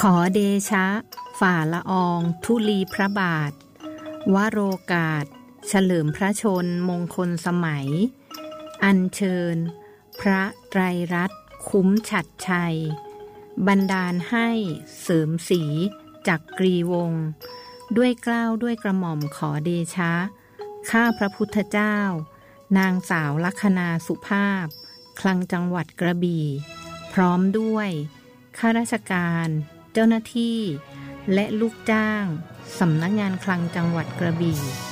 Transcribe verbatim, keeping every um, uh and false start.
ขอเดชะฝ่าละอองธุลีพระบาทวโรกาสเฉลิมพระชนมงคลสมัยอัญเชิญพระไตรรัตน์คุ้มฉัตรชัยบันดาลให้เสริมศรีจักรีวงศ์ด้วยเกล้าด้วยกระหม่อมขอเดชะข้าพระพุทธเจ้านางสาวลัคนาสุภาพคลังจังหวัดกระบี่พร้อมด้วยข้าราชการเจ้าหน้าที่และลูกจ้างสำนักงานคลังจังหวัดกระบี่